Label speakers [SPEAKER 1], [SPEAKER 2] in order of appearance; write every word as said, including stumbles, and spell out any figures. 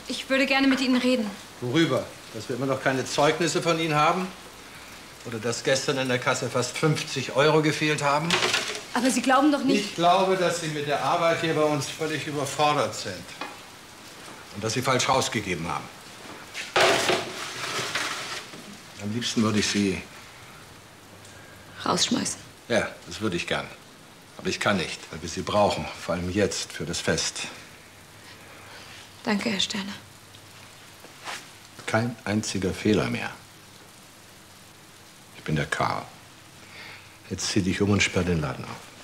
[SPEAKER 1] Ich würde gerne mit Ihnen reden.
[SPEAKER 2] Worüber? Dass wir immer noch keine Zeugnisse von Ihnen haben? Oder dass gestern in der Kasse fast fünfzig Euro gefehlt haben?
[SPEAKER 1] Aber Sie glauben doch nicht...
[SPEAKER 2] Ich glaube, dass Sie mit der Arbeit hier bei uns völlig überfordert sind. Und dass Sie falsch rausgegeben haben. Am liebsten würde ich Sie...
[SPEAKER 1] rausschmeißen.
[SPEAKER 2] Ja, das würde ich gern. Aber ich kann nicht, weil wir Sie brauchen. Vor allem jetzt, für das Fest.
[SPEAKER 1] Danke, Herr Sterner.
[SPEAKER 2] Kein einziger Fehler mehr. Ich bin der Karl. Jetzt zieh dich um und sperr den Laden auf.